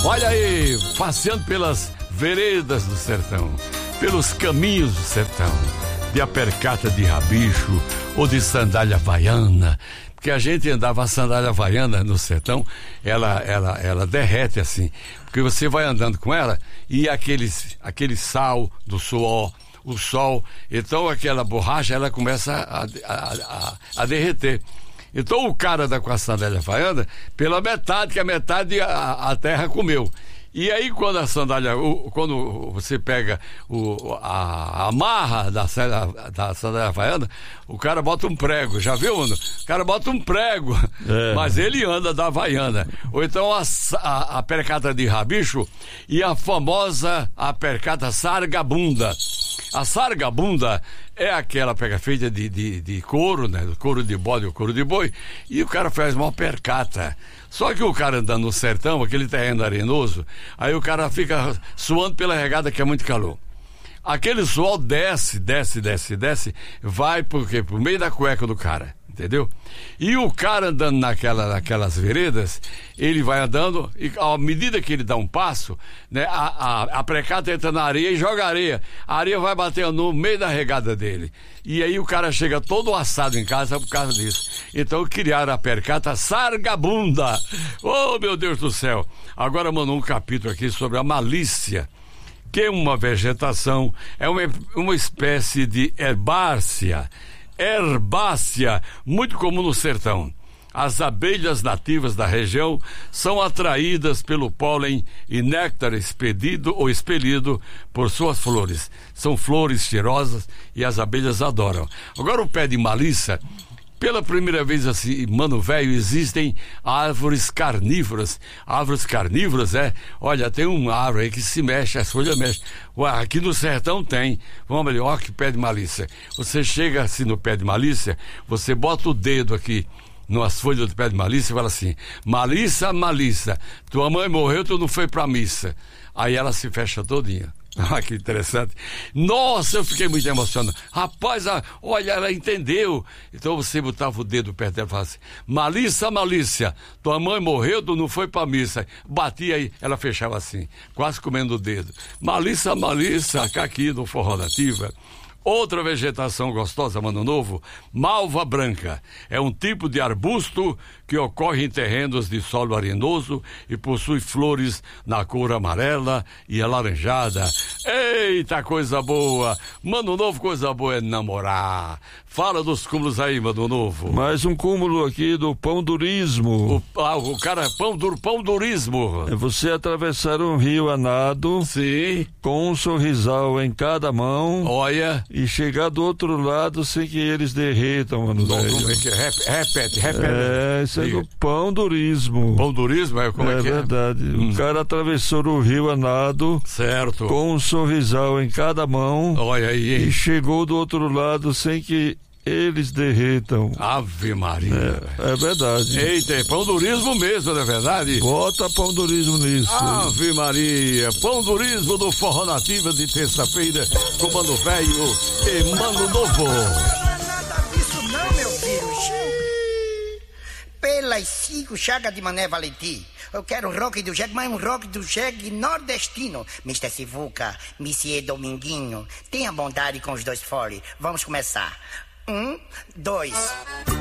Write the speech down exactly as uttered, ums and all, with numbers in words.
Olha aí, passeando pelas veredas do sertão, pelos caminhos do sertão, de apercata de rabicho ou de sandália havaiana, porque a gente andava a sandália havaiana no sertão, ela, ela, ela derrete assim, porque você vai andando com ela e aquele, aquele sal do suor, o sol, então aquela borracha ela começa a, a, a, a derreter. Então o cara anda com a sandália havaiana pela metade, que a metade a, a terra comeu. E aí quando a sandália, o, quando você pega o, a, a marra da, da sandália havaiana, o cara bota um prego, já viu, mano? O cara bota um prego, é. Mas ele anda da havaiana. Ou então a, a, a percata de rabicho e a famosa a percata sargabunda. A sargabunda é aquela pega feita de, de, de couro, né? Couro de bode ou couro de boi, e o cara faz uma percata. Só que o cara andando no sertão, aquele terreno arenoso, aí o cara fica suando pela regada que é muito calor. Aquele suor desce, desce, desce, desce, vai por quê? Por meio da cueca do cara, entendeu? E o cara andando naquela, naquelas veredas, ele vai andando e à medida que ele dá um passo, né, a, a, a precata entra na areia e joga areia. A areia vai batendo no meio da regada dele. E aí o cara chega todo assado em casa por causa disso. Então criaram a percata sargabunda. Oh, meu Deus do céu. Agora mandou um capítulo aqui sobre a malícia, que é uma vegetação, é uma, uma espécie de herbácea, herbácea, muito comum no sertão. As abelhas nativas da região são atraídas pelo pólen e néctar expedido ou expelido por suas flores. São flores cheirosas e as abelhas adoram. Agora o pé de malícia, pela primeira vez assim, mano velho, existem árvores carnívoras. Árvores carnívoras, é? Olha, tem uma árvore aí que se mexe, as folhas mexem. Ué, aqui no sertão tem. Vamos ali, ó que pé de malícia. Você chega assim no pé de malícia, você bota o dedo aqui nas folhas do pé de malícia e fala assim: malícia, malícia, tua mãe morreu, tu não foi pra missa. Aí ela se fecha todinha. Ah, que interessante. Nossa, eu fiquei muito emocionado. Rapaz, a, olha, ela entendeu. Então você botava o dedo perto dela e falava assim: malícia, malícia, tua mãe morreu, tu não foi pra missa. Batia aí, ela fechava assim, quase comendo o dedo. Malícia, malícia, cá aqui no Forró Nativa. Outra vegetação gostosa, mano novo, malva branca. É um tipo de arbusto que ocorre em terrenos de solo arenoso e possui flores na cor amarela e alaranjada. Eita, coisa boa! Mano novo, coisa boa é namorar. Fala dos cúmulos aí, mano novo. Mais um cúmulo aqui do pão durismo. O, ah, o cara, pão, dur, pão durismo. É você atravessar um rio a nado. Sim. Com um sorrisal em cada mão. Olha. E chegar do outro lado sem que eles derretam, mano. Bom, como é que é? Repete, repete. É, isso é do pão durismo. Pão durismo? É, como é, é que é? verdade. Hum. O cara atravessou o rio a nado. Certo. Com um sorrisal em cada mão. Olha aí, hein? E chegou do outro lado sem que eles derretam. Ave Maria. É, é verdade. Eita, é pão durismo mesmo, não é verdade? Bota pão durismo nisso. Ave Maria. Pão durismo do Forró Nativa de terça-feira com Mano Velho e Mano Novo. Não é nada disso não, meu filho. Pelas cinco chagas de Mané Valentim. Eu quero rock do jegue, mas um rock do jegue nordestino. mister Sivuca, Monsieur Dominguinho, tenha bondade com os dois foles. Vamos começar. Um, dois...